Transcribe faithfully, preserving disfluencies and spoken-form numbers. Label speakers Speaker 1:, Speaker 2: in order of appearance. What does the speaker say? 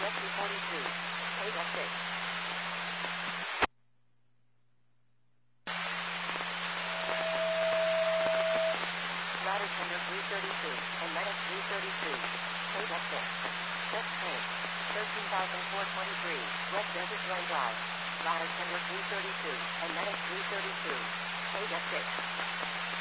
Speaker 1: Rescue forty-two. Eight F six. Ladder tender three thirty-two. And medic three thirty-two. Eight F six. Just paid. thirteen thousand four hundred twenty-three. West Desert Run Drive. Ladder tender three thirty-two. And medic three thirty-two. Eight F six.